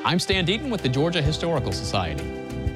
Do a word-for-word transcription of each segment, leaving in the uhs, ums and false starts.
I'm Stan Deaton with the Georgia Historical Society.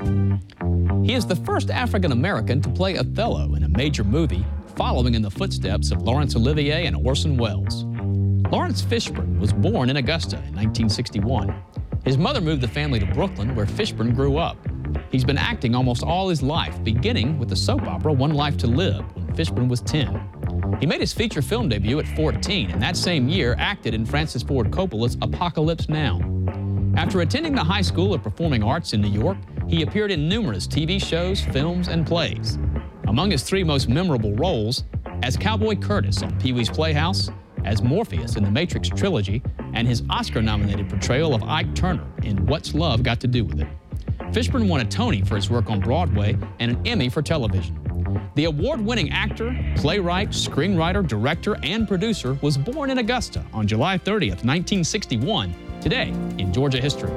He is the first African American to play Othello in a major movie, following in the footsteps of Laurence Olivier and Orson Welles. Lawrence Fishburne was born in Augusta in nineteen sixty-one. His mother moved the family to Brooklyn, where Fishburne grew up. He's been acting almost all his life, beginning with the soap opera One Life to Live when Fishburne was ten. He made his feature film debut at fourteen, and that same year acted in Francis Ford Coppola's Apocalypse Now. After attending the High School of Performing Arts in New York, he appeared in numerous T V shows, films, and plays. Among his three most memorable roles, as Cowboy Curtis on Pee-wee's Playhouse, as Morpheus in the Matrix trilogy, and his Oscar-nominated portrayal of Ike Turner in What's Love Got to Do with It. Fishburne won a Tony for his work on Broadway and an Emmy for television. The award-winning actor, playwright, screenwriter, director, and producer was born in Augusta on July thirtieth, nineteen sixty-one, today in Georgia history.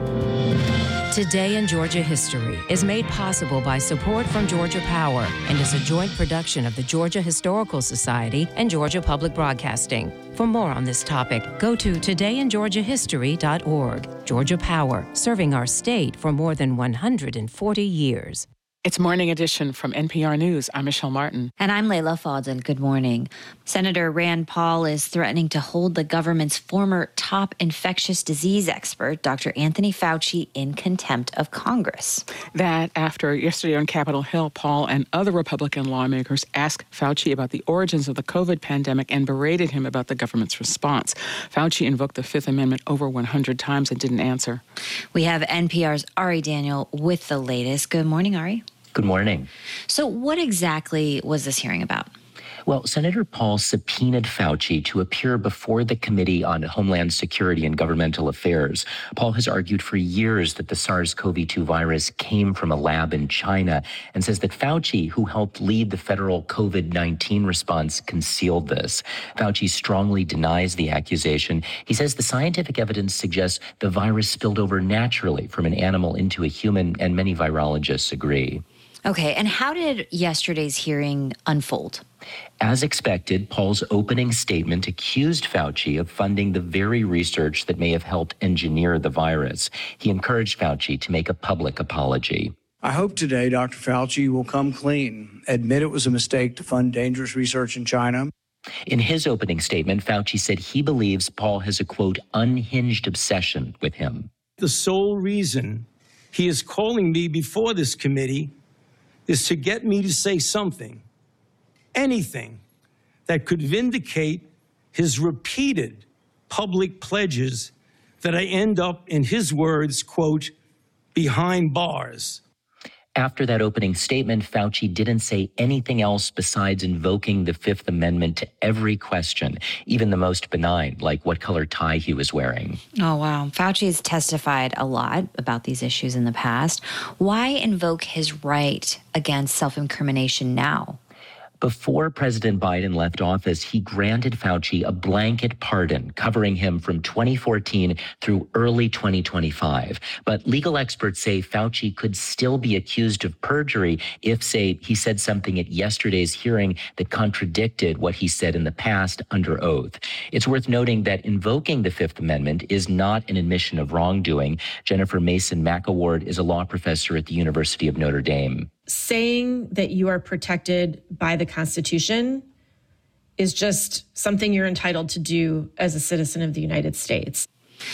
Today in Georgia History is made possible by support from Georgia Power and is a joint production of the Georgia Historical Society and Georgia Public Broadcasting. For more on this topic, go to today in georgia history dot org. Georgia Power, serving our state for more than one hundred forty years. It's Morning Edition from N P R News. I'm Michelle Martin. And I'm Layla Fadel. Good morning. Senator Rand Paul is threatening to hold the government's former top infectious disease expert, Doctor Anthony Fauci, in contempt of Congress. That after yesterday on Capitol Hill, Paul and other Republican lawmakers asked Fauci about the origins of the COVID pandemic and berated him about the government's response. Fauci invoked the Fifth Amendment over one hundred times and didn't answer. We have N P R's Ari Daniel with the latest. Good morning, Ari. Good morning. So what exactly was this hearing about? Well, Senator Paul subpoenaed Fauci to appear before the Committee on Homeland Security and Governmental Affairs. Paul has argued for years that the SARS-C o V two virus came from a lab in China and says that Fauci, who helped lead the federal COVID nineteen response, concealed this. Fauci strongly denies the accusation. He says the scientific evidence suggests the virus spilled over naturally from an animal into a human, and many virologists agree. Okay, and how did yesterday's hearing unfold? As expected, Paul's opening statement accused Fauci of funding the very research that may have helped engineer the virus. He encouraged Fauci to make a public apology. I hope today Doctor Fauci will come clean, admit it was a mistake to fund dangerous research in China. In his opening statement, Fauci said he believes Paul has a, quote, unhinged obsession with him. The sole reason he is calling me before this committee is to get me to say something, anything, that could vindicate his repeated public pledges that I end up, in his words, quote, behind bars. After that opening statement, Fauci didn't say anything else besides invoking the Fifth Amendment to every question, even the most benign, like what color tie he was wearing. Oh, wow. Fauci has testified a lot about these issues in the past. Why invoke his right against self-incrimination now? Before President Biden left office, he granted Fauci a blanket pardon covering him from twenty fourteen through early twenty twenty-five. But legal experts say Fauci could still be accused of perjury if, say, he said something at yesterday's hearing that contradicted what he said in the past under oath. It's worth noting that invoking the Fifth Amendment is not an admission of wrongdoing. Jennifer Mason McAward is a law professor at the University of Notre Dame. Saying that you are protected by the Constitution is just something you're entitled to do as a citizen of the United States.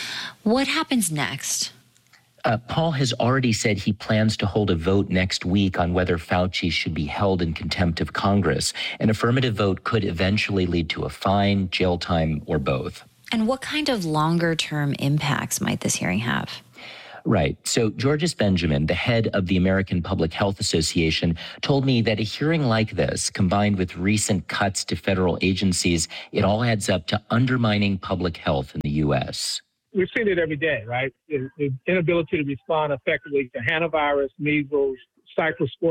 What happens next? Uh, Paul has already said he plans to hold a vote next week on whether Fauci should be held in contempt of Congress. An affirmative vote could eventually lead to a fine, jail time, or both. And what kind of longer-term impacts might this hearing have? Right. So Georges Benjamin, the head of the American Public Health Association, told me that a hearing like this, combined with recent cuts to federal agencies, it all adds up to undermining public health in the U S. We're seeing it every day, right? The inability to respond effectively to hantavirus, measles, cyclosporin.